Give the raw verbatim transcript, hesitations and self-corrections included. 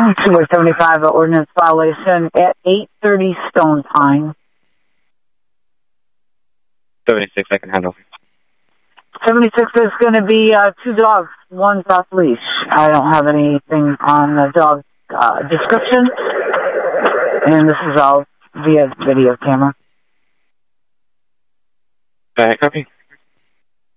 two seventy-five, ordinance violation at eight thirty Stone Pine. seventy-six, I can handle. seventy-six is going to be uh, two dogs. One's off leash. I don't have anything on the dog uh, description. And this is all via video camera. Uh, copy.